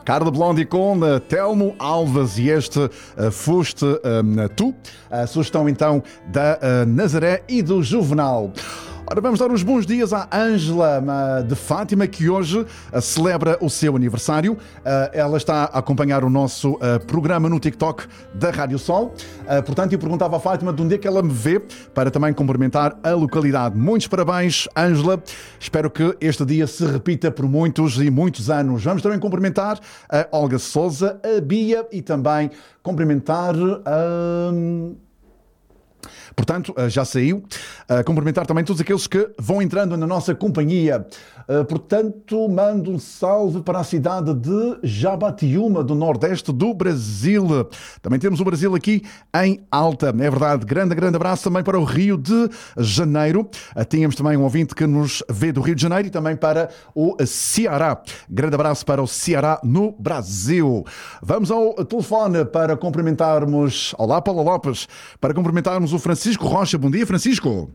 Carla Blondie com Telmo Alves e este Foste Tu. A sugestão então da Nazaré e do Juvenal. Ora, vamos dar uns bons dias à Ângela de Fátima, que hoje celebra o seu aniversário. Ela está a acompanhar o nosso programa no TikTok da Rádio Sol. Portanto, eu perguntava à Fátima de onde é que ela me vê, para também cumprimentar a localidade. Muitos parabéns, Ângela. Espero que este dia se repita por muitos e muitos anos. Vamos também cumprimentar a Olga Souza, a Bia e também cumprimentar a... Portanto, já saiu. Cumprimentar também todos aqueles que vão entrando na nossa companhia. Portanto, mando um salve para a cidade de Jabatiúma, do Nordeste do Brasil. Também temos o Brasil aqui em alta. É verdade. Grande abraço também para o Rio de Janeiro. Tínhamos também um ouvinte que nos vê do Rio de Janeiro e também para o Ceará. Grande abraço para o Ceará no Brasil. Vamos ao telefone para cumprimentarmos... Olá, Paula Lopes. Para cumprimentarmos o Francisco Rocha. Bom dia, Francisco.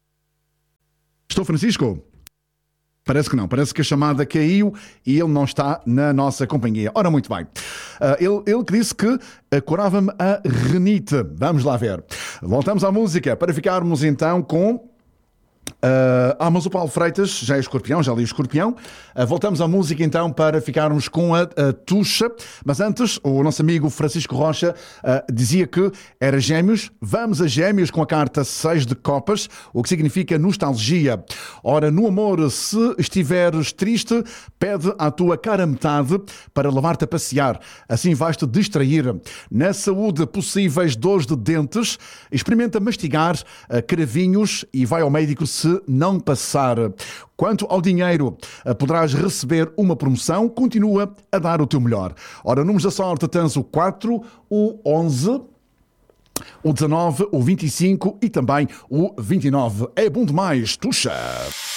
Estou, Francisco? Parece que não. Parece que a chamada caiu e ele não está na nossa companhia. Ora, muito bem. Ele que disse que curava-me a renite. Vamos lá ver. Voltamos à música para ficarmos então com... mas o Paulo Freitas já é escorpião, já li o escorpião. Voltamos à música então para ficarmos com a Tuxa. Mas antes, o nosso amigo Francisco Rocha dizia que era Gêmeos. Vamos a Gêmeos com a carta 6 de copas, o que significa nostalgia. Ora, no amor, se estiveres triste, pede à tua cara metade para levar-te a passear. Assim vais-te distrair. Na saúde, possíveis dores de dentes, experimenta mastigar cravinhos e vai ao médico se não passar. Quanto ao dinheiro, poderás receber uma promoção. Continua a dar o teu melhor. Ora, números da sorte, tens o 4, o 11, o 19, o 25 e também o 29. É bom demais, Tuxa!